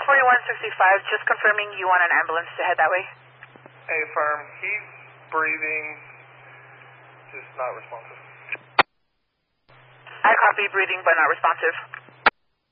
4165, just confirming you want an ambulance to head that way. Affirm, he's breathing, just not responsive. I copy, breathing but not responsive.